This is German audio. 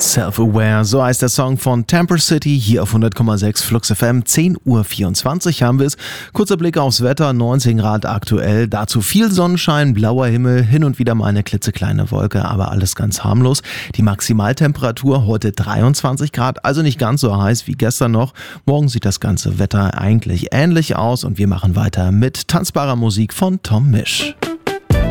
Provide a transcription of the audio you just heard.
Self-Aware, so heißt der Song von Temper City, hier auf 100,6 Flux FM, 10:24 haben wir es. Kurzer Blick aufs Wetter, 19 Grad aktuell, dazu viel Sonnenschein, blauer Himmel, hin und wieder mal eine klitzekleine Wolke, aber alles ganz harmlos. Die Maximaltemperatur heute 23 Grad, also nicht ganz so heiß wie gestern noch. Morgen sieht das ganze Wetter eigentlich ähnlich aus und wir machen weiter mit tanzbarer Musik von Tom Misch.